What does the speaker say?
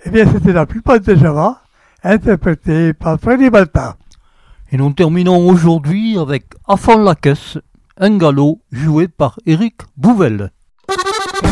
Eh bien, c'était la pulpa de Java, interprétée par Freddy Balta. Et nous terminons aujourd'hui avec À fond la caisse, un galop joué par Éric Bouvel.